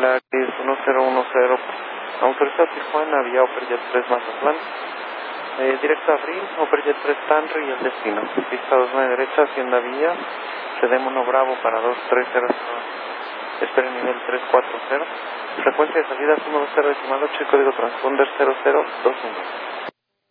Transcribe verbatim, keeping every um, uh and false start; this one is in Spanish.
Volaris uno cero uno cero, autorizado Tijuana, vía Operjet tres Mazatlán, eh, directo a Abril, Operjet tres Tanri y el destino. Pista dos nueve derecha, Hacienda Villa, Sedem uno Bravo para dos tres cero cero, espera nivel tres cuatro cero, frecuencia de salida uno dos cero decimal ocho y código transponder cero cero dos uno.